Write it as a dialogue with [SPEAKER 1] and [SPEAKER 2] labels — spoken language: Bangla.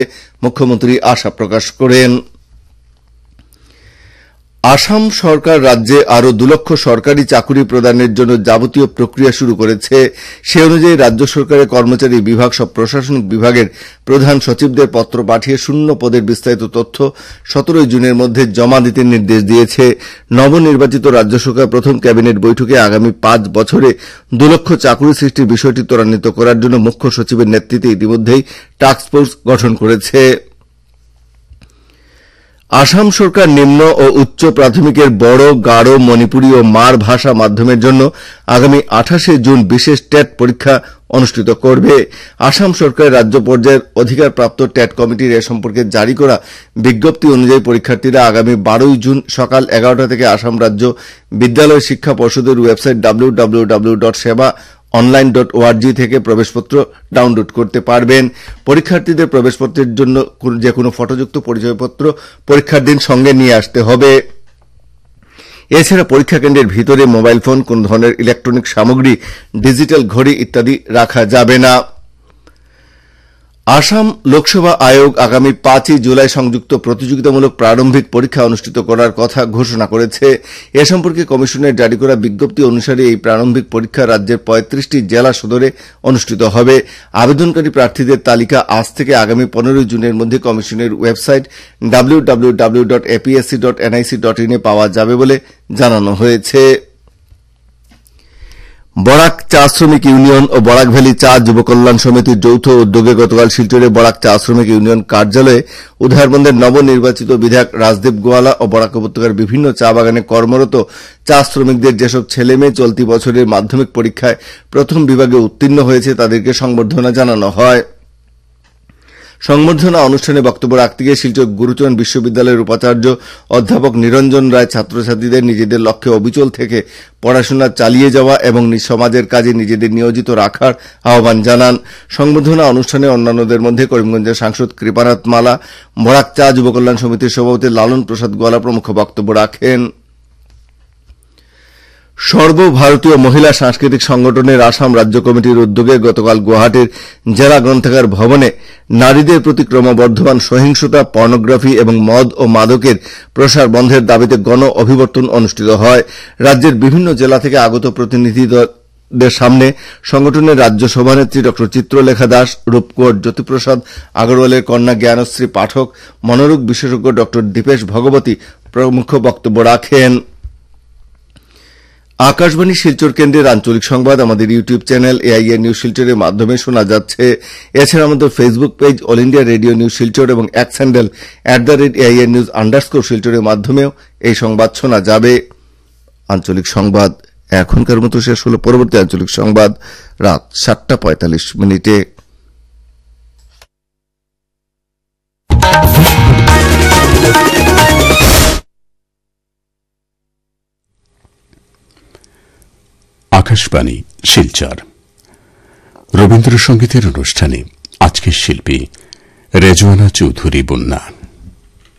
[SPEAKER 1] মুখ্যমন্ত্রী আশা প্রকাশ করেন। আসাম সরকার রাজ্যে আরও 2 লক্ষ সরকারি চাকুরি প্রদানের জন্য যাবতীয় প্রক্রিয়া শুরু করেছে। সে অনুযায়ী রাজ্য সরকারের কর্মচারী বিভাগ সব প্রশাসনিক বিভাগের প্রধান সচিবদের পত্র পাঠিয়ে শূন্য পদের বিস্তারিত তথ্য 17 জুনের মধ্যে জমা দিতে নির্দেশ দিয়েছে। নবনির্বাচিত রাজ্য সরকার প্রথম ক্যাবিনেট বৈঠকে আগামী 5 বছরে 2 লক্ষ চাকুরি সৃষ্টির বিষয়টি ত্বরান্বিত করার জন্য মুখ্য সচিবের নেতৃত্বে ইতিমধ্যেই টাস্কফোর্স গঠন করেছে। আসাম সরকার নিম্ন ও উচ্চ প্রাথমিকের বড়, গারো, মণিপুরী ও মার ভাষা মাধ্যমের জন্য আগামী 28 জুন বিশেষ টেট পরীক্ষা অনুষ্ঠিত করবে। আসাম সরকারের রাজ্য পর্যায়ের অধিকারপ্রাপ্ত টেট কমিটির এ সম্পর্কে জারি করা বিজ্ঞপ্তি অনুযায়ী পরীক্ষার্থীরা আগামী 12 জুন সকাল 11টা থেকে আসাম রাজ্য বিদ্যালয় শিক্ষা পর্ষদের ওয়েবসাইট www.sebaonline.org থেকে প্রবেশপত্র ডাউনলোড করতে পারবেন। পরীক্ষার্থীদের প্রবেশপত্রের জন্য যে কোনো ফটোযুক্ত পরিচয়পত্র পরীক্ষার দিন সঙ্গে নিয়ে আসতে হবে। এছাড়া পরীক্ষা কেন্দ্রের ভিতরে মোবাইল ফোন, কোন ধরনের ইলেকট্রনিক সামগ্রী, ডিজিটাল ঘড়ি ইত্যাদি রাখা যাবে না। আসাম লোকসভা আয়োগ আগামী 5 জুলাই সংযুক্ত প্রতিযোগিতামূলক প্রারম্ভিক পরীক্ষা অনুষ্ঠিত করার কথা ঘোষণা করেছে। এ সম্পর্কে কমিশনের জারি করা বিজ্ঞপ্তি অনুসারে এই প্রারম্ভিক পরীক্ষা রাজ্যের 35টি জেলা সদরে অনুষ্ঠিত হবে। আবেদনকারী প্রার্থীদের তালিকা আজ থেকে আগামী 15 জুনের মধ্যে কমিশনের ওয়েবসাইট www.apsc.nic.in এ পাওয়া যাবে বলে জানানো হয়েছে। বরাক চা শ্রমিক ইউনিয়ন ও বরাক ভ্যালি চা যুব কল্যাণ সমিতির যৌথ উদ্যোগে গতকাল শিলচরে বরাক চা শ্রমিক ইউনিয়ন কার্যালয়ে উধারবন্দের নবনির্বাচিত বিধায়ক রাজদেব গোয়ালা ও বরাক উপত্যকার বিভিন্ন চা বাগানে কর্মরত চা শ্রমিকদের যেসব ছেলেমেয়ে চলতি বছরের মাধ্যমিক পরীক্ষায় প্রথম বিভাগে উত্তীর্ণ হয়েছে তাদেরকে সংবর্ধনা জানানো হয়। সংবর্ধনা অনুষ্ঠানে বক্তব্য রাখতে গিয়ে শিলচর গুরুচরণ বিশ্ববিদ্যালয়ের উপাচার্য অধ্যাপক নিরঞ্জন রায় ছাত্রছাত্রীদের নিজেদের লক্ষ্যে অবিচল থেকে পড়াশোনা চালিয়ে যাওয়া এবং সমাজের কাজে নিজেদের নিয়োজিত রাখার আহ্বান জানান। সংবর্ধনা অনুষ্ঠানে অন্যান্যদের মধ্যে করিমগঞ্জের সাংসদ কৃপানাথ মালা, বরাক চা যুব কল্যাণ সমিতির সভাপতি লালন প্রসাদ গোয়ালা প্রমুখ বক্তব্য রাখেন। সর্বভারতীয় মহিলা সাংস্কৃতিক সংগঠনের আসাম রাজ্য কমিটির উদ্যোগে গতকাল গুয়াহাটির জেলা গ্রন্থাগার ভবনে নারীদের প্রতি ক্রমবর্ধমান সহিংসতা, পর্নোগ্রাফি এবং মদ ও মাদকের প্রসার বন্ধের দাবিতে গণ অভিবর্তন অনুষ্ঠিত হয়। রাজ্যের বিভিন্ন জেলা থেকে আগত প্রতিনিধিদের সামনে সংগঠনের রাজ্য সভানেত্রী ড চিত্রলেখা দাস, রূপকুঁয়র জ্যোতিপ্রসাদ আগরওয়ালের কন্যা জ্ঞানশ্রী পাঠক, মনোরোগ বিশেষজ্ঞ ড দীপেশ ভগবতী প্রমুখ বক্তব্য রাখেন। আকাশবাণী শিলচর কেন্দ্রের আঞ্চলিক সংবাদ আমাদের ইউটিউব চ্যানেল এআইআর নিউজ শিলচরের মাধ্যমে শোনা যাচ্ছে। এছাড়া আমাদের Facebook page all India radio news Silchar এবং এক্স হ্যান্ডেল @AIR News _ মাধ্যমেও এই সংবাদ শোনা যাবে। আঞ্চলিক সংবাদ এখনকার মতো শেষ হল। পরবর্তী আঞ্চলিক সংবাদ রাত 7:45।
[SPEAKER 2] আকাশবাণী শিলচর। রবীন্দ্রসঙ্গীতের অনুষ্ঠানে আজকের শিল্পী রেজওয়ানা চৌধুরী বন্যা।